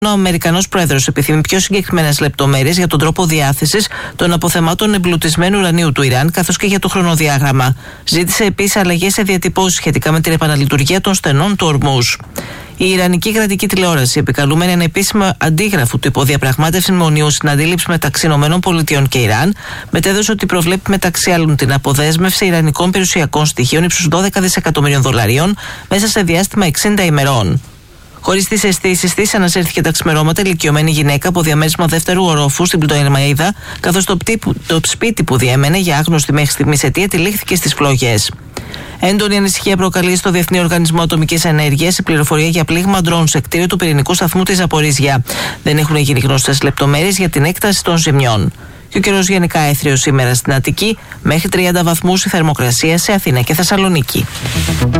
Ο Αμερικανός πρόεδρος επιθυμεί πιο συγκεκριμένες λεπτομέρειες για τον τρόπο διάθεσης των αποθεμάτων εμπλουτισμένου ουρανίου του Ιράν, καθώς και για το χρονοδιάγραμμα. Ζήτησε επίσης αλλαγές σε διατυπώσεις σχετικά με την επαναλειτουργία των στενών του Ορμούζ. Η Ιρανική κρατική τηλεόραση, επικαλούμενη ένα επίσημο αντίγραφο του υποδιαπραγμάτευση μνημονίου συναντήληψη μεταξύ ΗΠΑ και Ιράν, μετέδωσε ότι προβλέπει μεταξύ άλλων την αποδέσμευση ιρανικών περιουσιακών στοιχείων ύψους $12 δισεκατομμυρίων μέσα σε διάστημα 60 ημερών. Χωρίς τις αισθήσεις της, ανασύρθηκε τα ξημερώματα ηλικιωμένη γυναίκα από διαμέρισμα δεύτερου ορόφου στην Πλουτοερμαΐδα, καθώς το σπίτι που διέμενε για άγνωστη μέχρι στιγμής αιτία τυλίχθηκε στις φλόγες. Έντονη ανησυχία προκαλεί στο Διεθνή Οργανισμό Ατομικής Ενέργειας η πληροφορία για πλήγμα ντρόουν σε κτίριο του πυρηνικού σταθμού της Ζαπορίζια. Δεν έχουν γίνει γνωστές λεπτομέρειες για την έκταση των ζημιών. Και ο καιρός γενικά έθριος σήμερα στην Αττική, μέχρι 30 βαθμούς η θερμοκρασία σε Αθήνα και Θεσσαλονίκη.